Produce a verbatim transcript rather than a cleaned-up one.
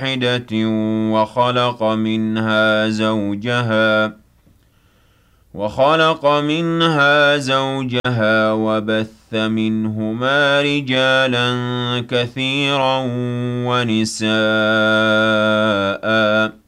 واحدة وخلق منها زوجها وخلق منها زوجها وبث منهما رجالا كثيرا ونساء